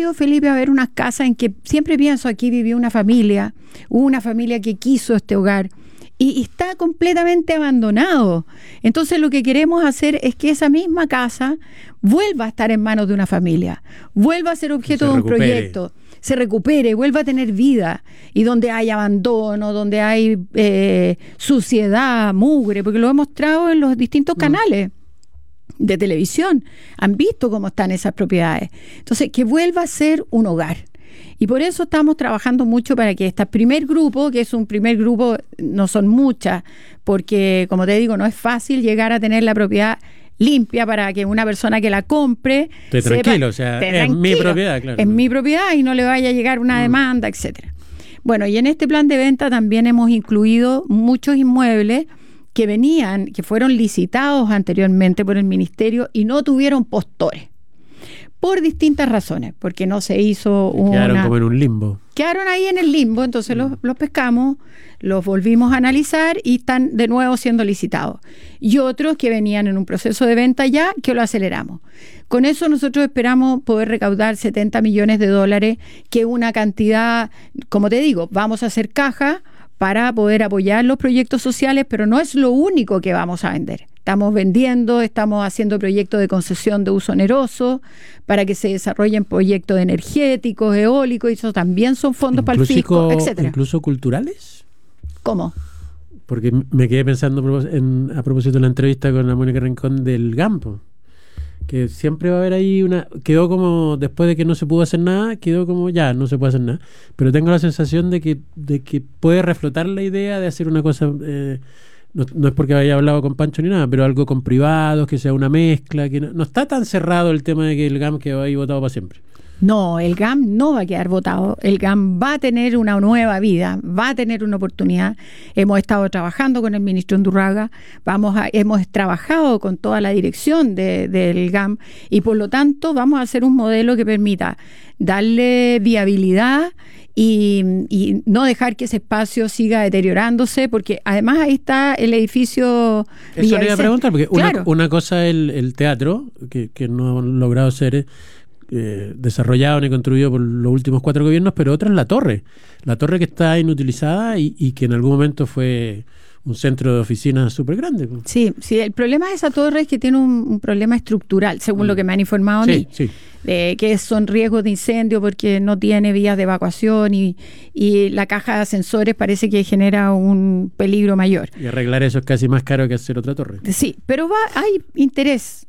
ido, Felipe, a ver unas casas en que siempre pienso, aquí vivió una familia, hubo una familia que quiso este hogar, y está completamente abandonado. Entonces lo que queremos hacer es que esa misma casa vuelva a estar en manos de una familia, vuelva a ser objeto de un proyecto, se recupere, vuelva a tener vida, y donde hay abandono, donde hay suciedad, mugre, porque lo he mostrado en los distintos canales de televisión, han visto cómo están esas propiedades. Entonces, que vuelva a ser un hogar. Y por eso estamos trabajando mucho para que este primer grupo, que es un primer grupo, no son muchas, porque, como te digo, no es fácil llegar a tener la propiedad limpia para que una persona que la compre esté tranquilo, o sea, es mi propiedad, claro. Es mi propiedad y no le vaya a llegar una demanda, etcétera. Bueno, y en este plan de venta también hemos incluido muchos inmuebles que fueron licitados anteriormente por el Ministerio y no tuvieron postores. Por distintas razones, porque no se hizo Quedaron como en un limbo. Quedaron ahí en el limbo, entonces los pescamos, los volvimos a analizar y están de nuevo siendo licitados. Y otros que venían en un proceso de venta ya, que lo aceleramos. Con eso nosotros esperamos poder recaudar $70 millones, que es una cantidad, como te digo, vamos a hacer caja para poder apoyar los proyectos sociales, pero no es lo único que vamos a vender. Estamos haciendo proyectos de concesión de uso oneroso para que se desarrollen proyectos energéticos, eólicos, y eso también son fondos para el fisco, etcétera. ¿Incluso culturales? ¿Cómo? Porque me quedé pensando a propósito de la entrevista con la Mónica Rincón del GAMPO, que siempre va a haber ahí quedó como, después de que no se pudo hacer nada, quedó como ya, no se puede hacer nada, pero tengo la sensación de que puede reflotar la idea de hacer una cosa... No es porque haya hablado con Pancho ni nada, pero algo con privados, que sea una mezcla, que no está tan cerrado el tema de que el GAM quedó ahí votado para siempre. No, el GAM no va a quedar votado, el GAM va a tener una nueva vida, va a tener una oportunidad. Hemos estado trabajando con el ministro Undurraga, hemos trabajado con toda la dirección del GAM, y por lo tanto vamos a hacer un modelo que permita darle viabilidad y no dejar que ese espacio siga deteriorándose, porque además ahí está el edificio Eso le iba a preguntar, porque claro. una cosa es el teatro, que no han logrado ser desarrollado ni construido por los últimos 4 gobiernos, pero otra es la torre que está inutilizada y que en algún momento fue un centro de oficinas súper grande. Sí, el problema de esa torre es que tiene un problema estructural, según lo que me han informado a mí. Sí. Que son riesgos de incendio porque no tiene vías de evacuación y la caja de ascensores parece que genera un peligro mayor. Y arreglar eso es casi más caro que hacer otra torre. Sí, pero hay interés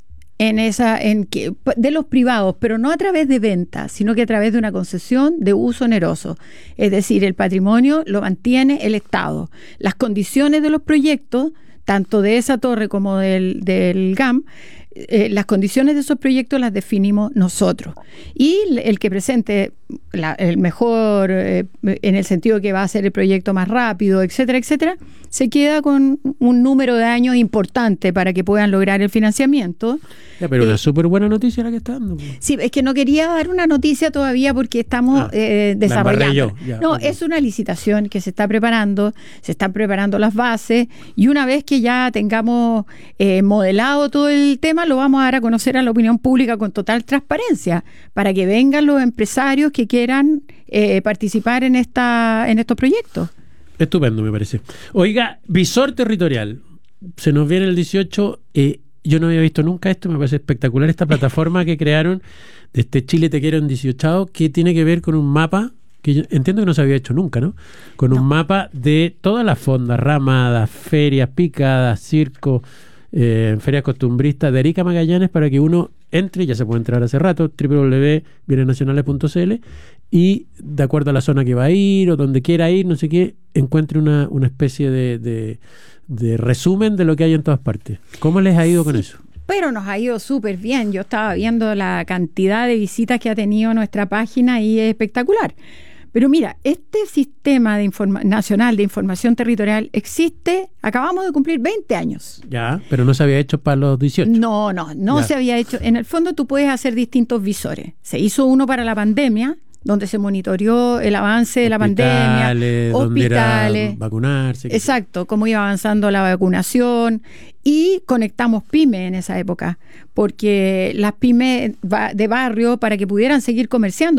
de los privados, pero no a través de venta, sino que a través de una concesión de uso oneroso. Es decir, el patrimonio lo mantiene el Estado. Las condiciones de los proyectos, tanto de esa torre como del GAM, las condiciones de esos proyectos las definimos nosotros. Y el que presente el mejor, en el sentido que va a ser el proyecto más rápido, etcétera, etcétera, se queda con un número de años importante para que puedan lograr el financiamiento. Pero una súper buena noticia la que está dando. Sí, es que no quería dar una noticia todavía porque estamos desarrollando. Es una licitación que se está preparando, se están preparando las bases, y una vez que ya tengamos modelado todo el tema, lo vamos a dar a conocer a la opinión pública con total transparencia, para que vengan los empresarios que quieran participar en estos proyectos. Estupendo, me parece. Oiga, visor territorial. Se nos viene el 18. Yo no había visto nunca esto, me parece espectacular esta plataforma que crearon de este Chile Te Quiero en 18, que tiene que ver con un mapa que yo entiendo que no se había hecho nunca, ¿no? Con un mapa de todas las fondas, ramadas, ferias, picadas, circos, ferias costumbristas de Arica Magallanes, para que uno entre, ya se puede entrar hace rato, www.bienesnacionales.cl, y de acuerdo a la zona que va a ir o donde quiera ir, no sé qué, encuentre una especie de resumen de lo que hay en todas partes. ¿Cómo les ha ido con eso? Pero nos ha ido súper bien. Yo estaba viendo la cantidad de visitas que ha tenido nuestra página y es espectacular. Pero mira, este sistema nacional de información territorial existe, acabamos de cumplir 20 años. Ya, pero no se había hecho para los 18. No se había hecho. En el fondo tú puedes hacer distintos visores. Se hizo uno para la pandemia, donde se monitoreó el avance de la pandemia, hospitales, vacunarse. Exacto, cómo iba avanzando la vacunación, y conectamos pymes en esa época, porque las pymes de barrio, para que pudieran seguir comerciando,